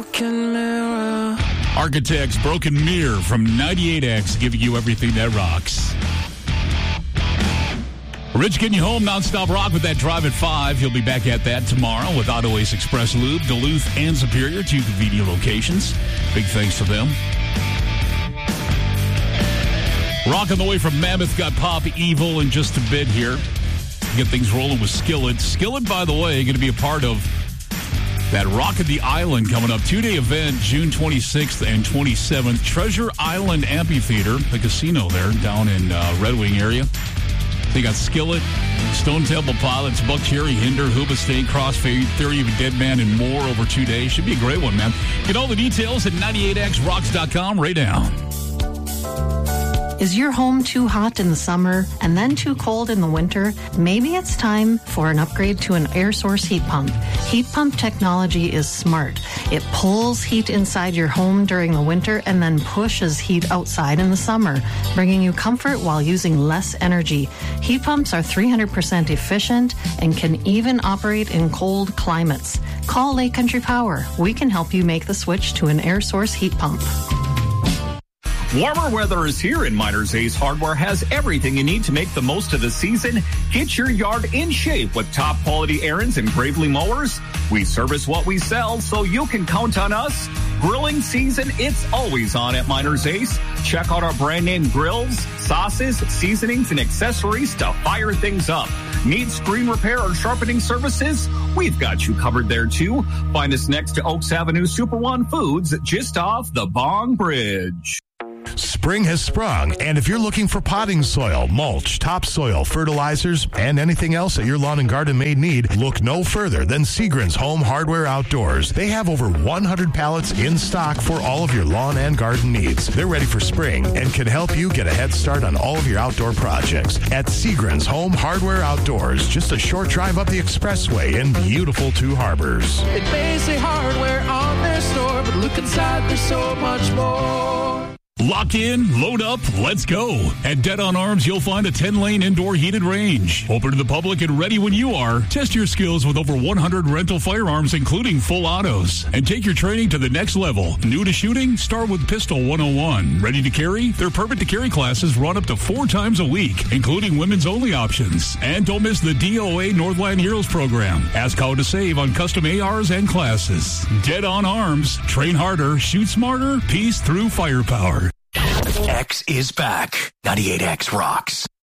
Architects Broken Mirror from 98X, giving you everything that rocks. Rich getting you home, nonstop rock with that drive at 5. He'll be back at that tomorrow with Auto Ace Express Lube, Duluth and Superior, 2 convenient locations. Big thanks to them. Rock on the way from Mammoth, got Pop Evil in just a bit here. Get things rolling with Skillet. Skillet, by the way, going to be a part of that Rock at the Island coming up. 2-day event, June 26th and 27th. Treasure Island Amphitheater, the casino there down in Red Wing area. They got Skillet, Stone Temple Pilots, Buck Cherry, Hinder, Hoobastank, Crossfade, Theory of a Dead Man, and more over 2 days. Should be a great one, man. Get all the details at 98xrocks.com right now. Is your home too hot in the summer and then too cold in the winter? Maybe it's time for an upgrade to an air source heat pump. Heat pump technology is smart. It pulls heat inside your home during the winter and then pushes heat outside in the summer, bringing you comfort while using less energy. Heat pumps are 300% efficient and can even operate in cold climates. Call Lake Country Power. We can help you make the switch to an air source heat pump. Warmer weather is here, and Miners Ace Hardware has everything you need to make the most of the season. Get your yard in shape with top quality Ariens and Gravely mowers. We service what we sell, so you can count on us. Grilling season, it's always on at Miners Ace. Check out our brand name grills, sauces, seasonings, and accessories to fire things up. Need screen repair or sharpening services? We've got you covered there too. Find us next to Oaks Avenue Super One Foods, just off the Bong Bridge. Spring has sprung, and if you're looking for potting soil, mulch, topsoil, fertilizers, and anything else that your lawn and garden may need, look no further than Seagren's Home Hardware Outdoors. They have over 100 pallets in stock for all of your lawn and garden needs. They're ready for spring and can help you get a head start on all of your outdoor projects. At Seagren's Home Hardware Outdoors, just a short drive up the expressway in beautiful Two Harbors. It may say hardware on their store, but look inside, there's so much more. Lock in, load up, let's go. At Dead on Arms, you'll find a 10-lane indoor heated range. Open to the public and ready when you are. Test your skills with over 100 rental firearms, including full autos. And take your training to the next level. New to shooting? Start with Pistol 101. Ready to carry? Their Perfect to Carry classes run up to 4 times a week, including women's only options. And don't miss the DOA Northland Heroes program. Ask how to save on custom ARs and classes. Dead on Arms. Train harder, shoot smarter, peace through firepower. X is back. 98X rocks.